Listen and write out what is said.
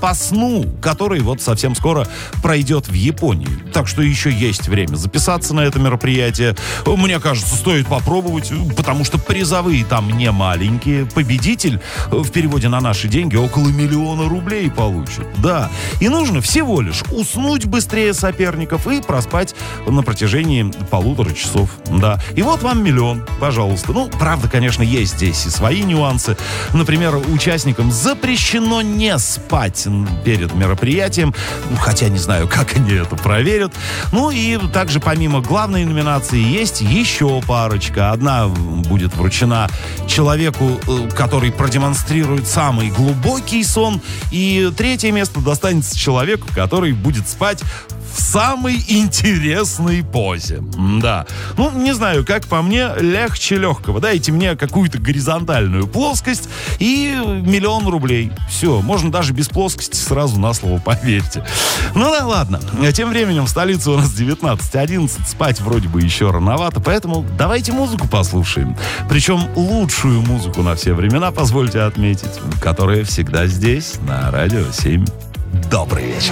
по сну, который вот совсем скоро пройдет в Японии. Так что еще есть время записаться на это мероприятие. Мне кажется, стоит попробовать, потому что призовые там не маленькие. Победитель в переводе на наши деньги около 1 миллиона рублей получит. Да. И нужно всего лишь уснуть быстрее соперников и проспать на протяжении 1,5 часов. Да. И вот вам 1 миллион, пожалуйста. Ну, правда, конечно, есть здесь и свои нюансы. Например, участникам запрещено не спать перед мероприятием. Хотя не знаю, как они это проверят. Ну и также помимо главной номинации есть еще парочка. Одна будет вручена человеку, который продемонстрирует самый глубокий сон. И третье место достанется человеку, который будет спать в самой интересной позе. Да. Ну, не знаю, как по мне, легче легкого. Дайте мне какую-то горизонтальную плоскость и 1 миллион рублей. Все, можно даже без плоскости, сразу на слово поверьте. Ну да, ладно. Тем временем в столице у нас 19:11. Спать вроде бы еще рановато, поэтому давайте музыку послушаем. Причем лучшую музыку на все времена, позвольте отметить, которая всегда здесь, на Радио 7. Добрый вечер.